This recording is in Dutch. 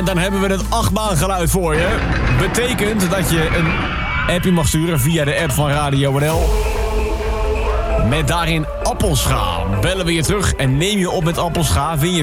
En dan hebben we het achtbaangeluid voor je. Betekent dat je een appje mag sturen via de app van Radio NL. Met daarin appelscha. Bellen we je terug en neem je op met appelscha. Win je